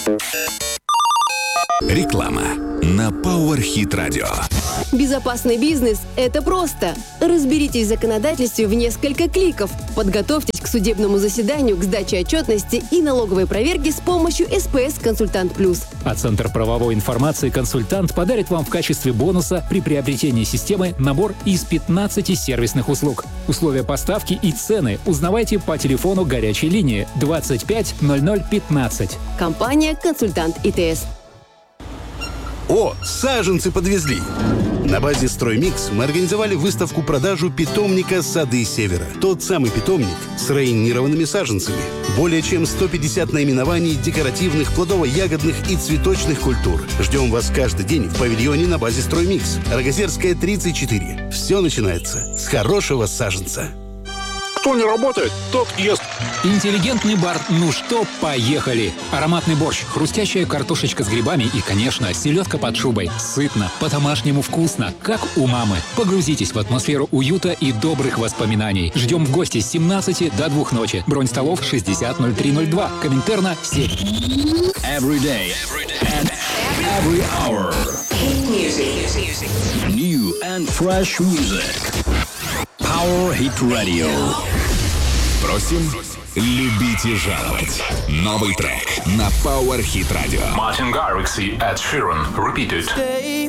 Реклама на Power Hit Radio. Безопасный бизнес – это просто. Разберитесь в законодательстве в несколько кликов. Подготовьтесь к судебному заседанию, к сдаче отчетности и налоговой проверке с помощью СПС Консультант Плюс. А Центр правовой информации «Консультант» подарит вам в качестве бонуса при приобретении системы набор из 15 сервисных услуг. Условия поставки и цены узнавайте по телефону горячей линии 25 00 15. Компания «Консультант ИТС». О, саженцы подвезли! На базе «Строймикс» мы организовали выставку-продажу питомника «Сады Севера». Тот самый питомник с районированными саженцами. Более чем 150 наименований декоративных, плодово-ягодных и цветочных культур. Ждем вас каждый день в павильоне на базе «Строймикс». Рогозерская, 34. Все начинается с хорошего саженца. Кто не работает, тот ест. Интеллигентный бар «Ну что, поехали!» Ароматный борщ, хрустящая картошечка с грибами и, конечно, селедка под шубой. Сытно, по-домашнему вкусно, как у мамы. Погрузитесь в атмосферу уюта и добрых воспоминаний. Ждем в гости с 17 до 2 ночи. Бронь столов 60 0302. Коминтерна 7. Every day and every hour. New and fresh music. Power Hit Radio. Просим любить и жаловать. Новый трек на Power Hit Radio. Martin Garrix и Ed Sheeran. Repeat it.